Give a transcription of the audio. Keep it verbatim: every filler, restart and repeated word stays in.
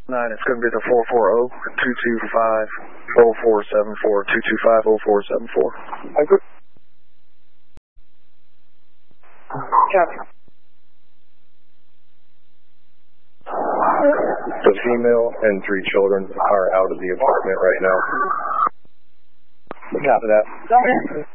Nine, it's going to be the four four zero, two two five, zero four seven four, two two five, zero four seven four. Over. Copy. The female and three children are out of the apartment right now. Copy that.